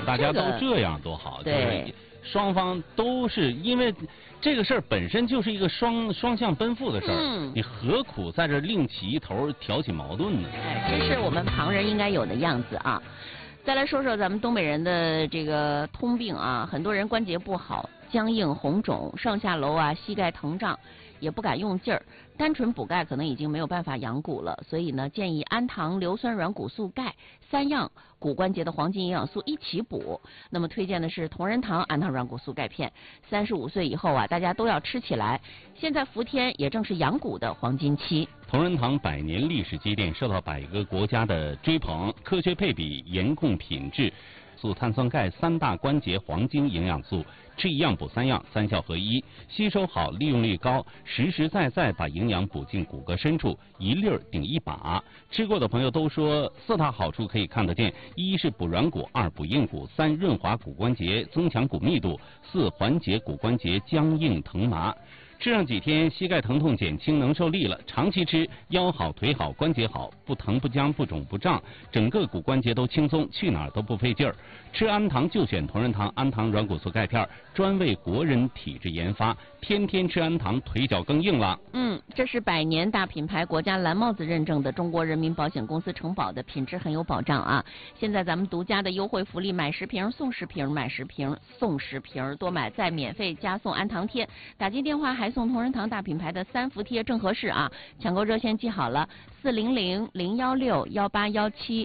大家都这样多好。 对。 就是双方都是因为这个事儿本身就是一个双向奔赴的事儿，你何苦在这另起一头挑起矛盾呢？ 哎，这是我们旁人应该有的样子啊。再来说说咱们东北人的这个通病啊，很多人关节不好，僵硬、红肿、上下楼啊，膝盖疼胀，也不敢用劲儿。单纯补钙可能已经没有办法养骨了，所以呢，建议氨糖、硫酸软骨素、钙3样骨关节的黄金营养素一起补。那么推荐的是同仁堂氨糖软骨素钙片。35岁以后啊，大家都要吃起来。现在伏天也正是养骨的黄金期。 同仁堂100年历史积淀，受到100个国家的追捧，科学配比，严控品质。素、碳酸钙3大关节黄金营养素，吃一样补3样，3效合一，吸收好，利用率高，实实在在把营养补进骨骼深处，一粒儿顶一把。吃过的朋友都说4大好处可以看得见：1是补软骨，2补硬骨，3润滑骨关节，增强骨密度，4缓解骨关节僵硬疼麻。吃上几天，膝盖疼痛减轻，能受力了。长期吃，腰好、腿好、关节好，不疼不僵、不肿不胀，整个骨关节都轻松，去哪儿都不费劲儿。吃氨糖就选同仁堂氨糖软骨素钙片，专为国人体质研发，天天吃氨糖，腿脚更硬了。 这是100年大品牌、国家蓝帽子认证的中国人民保险公司承保的，品质很有保障啊。现在咱们独家的优惠福利，买10瓶送10瓶，买10瓶送10瓶，多买再免费加送氨糖贴，打进电话还送同仁堂大品牌的3伏贴，正合适啊！抢购热线记好了：400-016-1817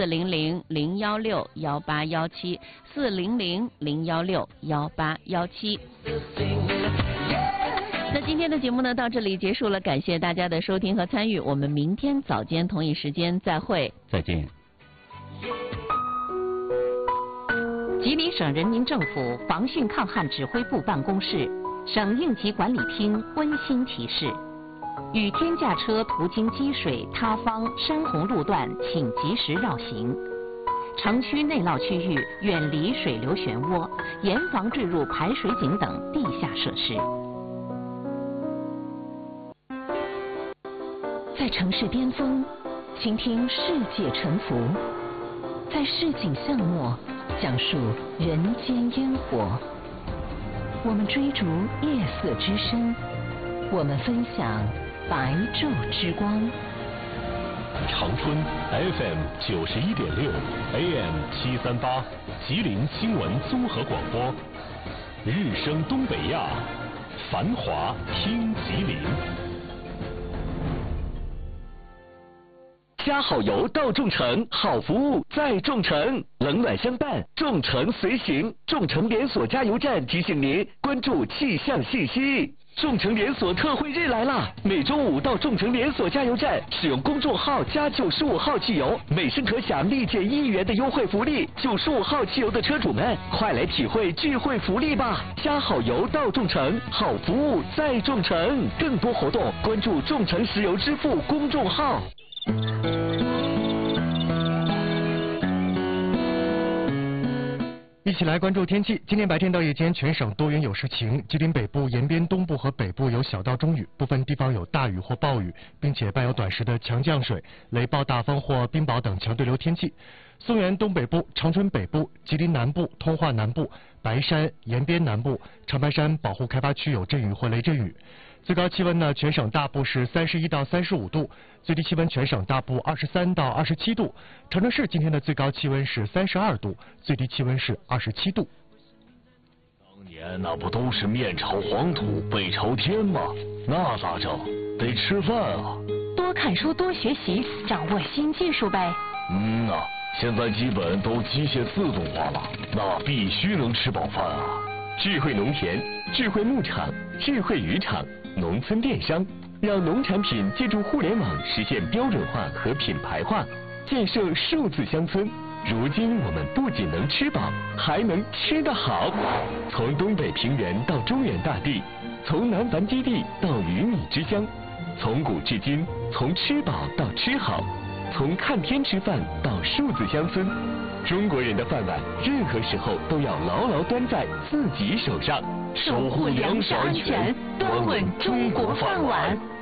400-016-1817 400-016-1817。那今天的节目呢，到这里结束了，感谢大家的收听和参与，我们明天早间同一时间再会。 再见。 吉林省人民政府防汛抗旱指挥部办公室、省应急管理厅温馨提示：雨天驾车途经积水、塌方、山洪路段，请及时绕行。城区内涝区域远离水流漩涡，严防坠入排水井等地下设施。在城市巅峰，倾听世界沉浮；在市井巷陌，讲述人间烟火。我们追逐夜色之声，我们分享白昼之光。 长春 FM 91.6 AM 738，吉林新闻综合广播，日升东北亚，繁华听吉林。 加好油到众诚，好服务在众诚，冷暖相伴，众诚随行。众诚连锁加油站提醒您关注气象信息。众诚连锁特惠日来啦！每周5到众诚连锁加油站使用公众号加95号汽油，每升可享立减1元的优惠福利。95号汽油的车主们，快来体会聚会福利吧！加好油到众诚，好服务在众诚。更多活动关注众诚石油支付公众号。 一起来关注天气。今天白天到夜间全省多云有时晴，吉林北部沿边东部和北部有小到中雨，部分地方有大雨或暴雨，并且伴有短时的强降水、雷暴大风或冰雹等强对流天气。松原东北部、长春北部、吉林南部、通化南部、白山、延边南部、长白山保护开发区有阵雨或雷阵雨。最高气温呢，全省大部是31到35度，最低气温全省大部23到27度。长春市今天的最高气温是32度，最低气温是27度。 当年那不都是面朝黄土背朝天吗？那咋整？得吃饭啊！ 多看书，多学习，掌握新技术呗。 现在基本都机械自动化了，那必须能吃饱饭啊！ 智慧农田、智慧牧场、智慧渔场、农村电商，让农产品借助互联网实现标准化和品牌化，建设数字乡村。如今我们不仅能吃饱，还能吃得好。从东北平原到中原大地，从南繁基地到鱼米之乡，从古至今，从吃饱到吃好，从看天吃饭到数字乡村。中国人的饭碗，任何时候都要牢牢端在自己手上， 守护粮食安全，端稳中国饭碗。